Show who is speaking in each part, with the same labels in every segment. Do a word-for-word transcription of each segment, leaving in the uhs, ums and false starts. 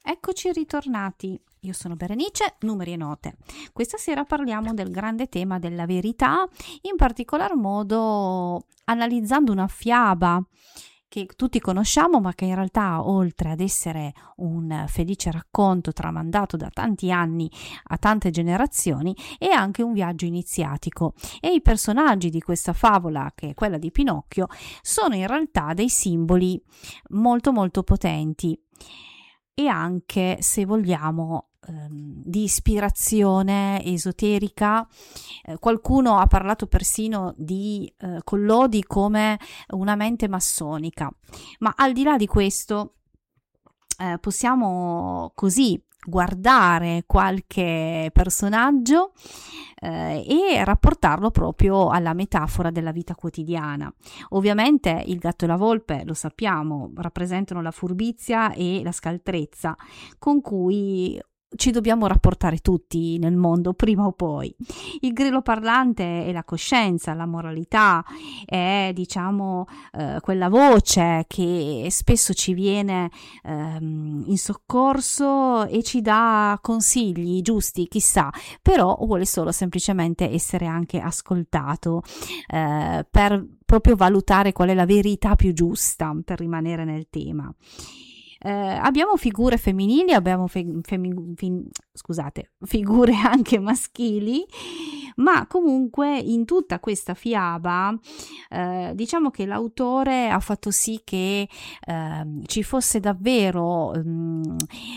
Speaker 1: Eccoci ritornati. Io sono Berenice, numeri e note. Questa sera parliamo del grande tema della verità, in particolar modo analizzando una fiaba che tutti conosciamo, ma che in realtà, oltre ad essere un felice racconto tramandato da tanti anni a tante generazioni, è anche un viaggio iniziatico. E i personaggi di questa favola, che è quella di Pinocchio, sono in realtà dei simboli molto molto potenti e anche, se vogliamo, ehm, di ispirazione esoterica. Eh, qualcuno ha parlato persino di eh, Collodi come una mente massonica, ma al di là di questo eh, possiamo così guardare qualche personaggio eh, e rapportarlo proprio alla metafora della vita quotidiana. Ovviamente il gatto e la volpe, lo sappiamo, rappresentano la furbizia e la scaltrezza con cui ci dobbiamo rapportare tutti nel mondo prima o poi. Il grillo parlante è la coscienza, la moralità, è diciamo eh, quella voce che spesso ci viene ehm, in soccorso e ci dà consigli giusti, chissà, però vuole solo semplicemente essere anche ascoltato eh, per proprio valutare qual è la verità più giusta, per rimanere nel tema. Eh, abbiamo figure femminili, abbiamo fe- femi- fin- scusate, figure anche maschili, ma comunque in tutta questa fiaba eh, diciamo che l'autore ha fatto sì che eh, ci fosse davvero mh,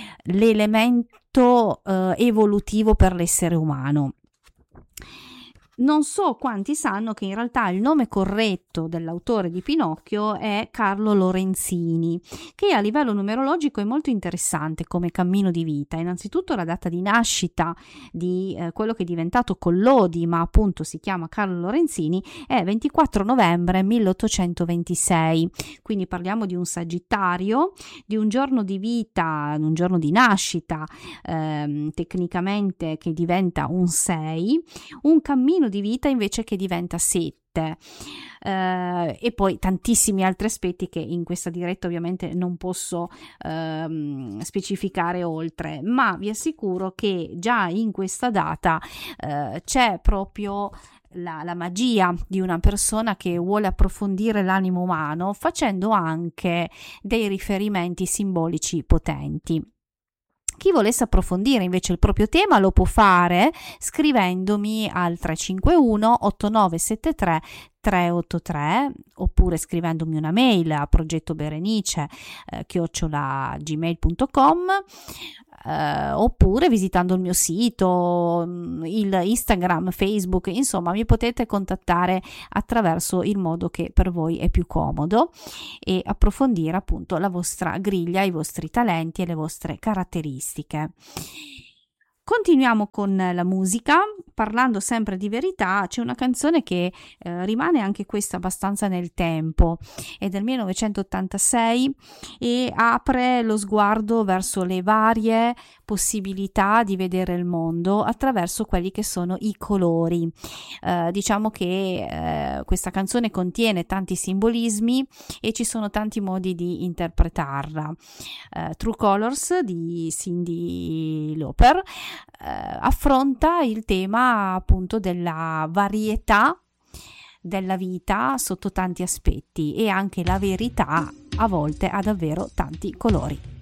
Speaker 1: l'elemento eh, evolutivo per l'essere umano. Non so quanti sanno che in realtà il nome corretto dell'autore di Pinocchio è Carlo Lorenzini, che a livello numerologico è molto interessante come cammino di vita. Innanzitutto la data di nascita di eh, quello che è diventato Collodi, ma appunto si chiama Carlo Lorenzini, è ventiquattro novembre milleottocentoventisei. Quindi parliamo di un Sagittario, di un giorno di vita, un giorno di nascita ehm, tecnicamente che diventa un sei, un cammino di vita invece che diventa sette. Uh, e poi tantissimi altri aspetti che in questa diretta ovviamente non posso uh, specificare oltre, ma vi assicuro che già in questa data uh, c'è proprio la, la magia di una persona che vuole approfondire l'animo umano facendo anche dei riferimenti simbolici potenti. Chi volesse approfondire invece il proprio tema lo può fare scrivendomi al tre cinque uno otto nove sette tre tre otto tre oppure scrivendomi una mail a progettoberenice eh, chiocciola gmail punto com eh, oppure visitando il mio sito, il Instagram, Facebook, insomma mi potete contattare attraverso il modo che per voi è più comodo e approfondire appunto la vostra griglia, i vostri talenti e le vostre caratteristiche. Continuiamo con la musica, parlando sempre di verità. C'è una canzone che eh, rimane anche questa abbastanza nel tempo, è del millenovecentottantasei e apre lo sguardo verso le varie possibilità di vedere il mondo attraverso quelli che sono i colori. Eh, diciamo che eh, questa canzone contiene tanti simbolismi e ci sono tanti modi di interpretarla. Eh, True Colors di Cyndi Lauper Eh, affronta il tema appunto della varietà della vita sotto tanti aspetti e anche la verità a volte ha davvero tanti colori.